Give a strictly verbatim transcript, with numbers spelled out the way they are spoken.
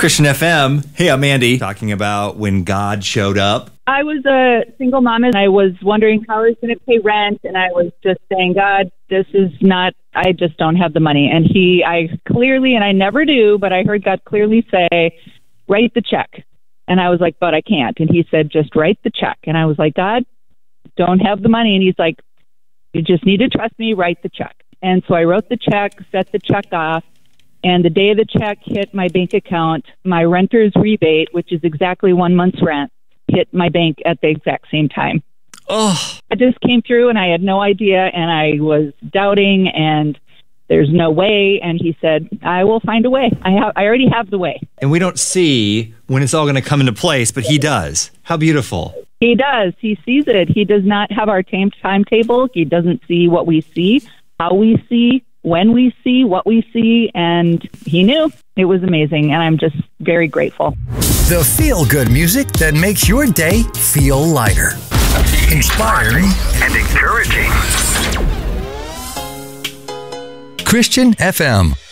Christian F M. Hey, I'm Andy, talking about when God showed up. I was a single mom and I was wondering how I was going to pay rent. And I was just saying, God, this is not, I just don't have the money. And he, I clearly, and I never do, but I heard God clearly say, write the check. And I was like, but I can't. And he said, just write the check. And I was like, God, don't have the money. And he's like, you just need to trust me, write the check. And so I wrote the check, set the check off. And the day the check hit my bank account, my renter's rebate, which is exactly one month's rent, hit my bank at the exact same time. Oh, I just came through and I had no idea and I was doubting and there's no way. And he said, I will find a way. I have, I already have the way. and we don't see when it's all going to come into place, but he does. How beautiful. He does. He sees it. He does not have our time timetable. He doesn't see what we see, how we see, when we see, what we see. And he knew. It was amazing. And I'm just very grateful. The feel-good music that makes your day feel lighter, inspiring, and encouraging. Christian F M.